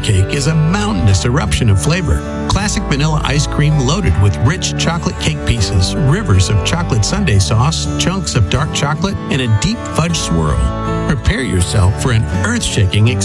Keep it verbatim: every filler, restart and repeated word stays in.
cake is a mountainous eruption of flavor. Classic vanilla ice cream loaded with rich chocolate cake pieces, rivers of chocolate sundae sauce, chunks of dark chocolate, and a deep fudge swirl. Prepare yourself for an earth-shaking experience.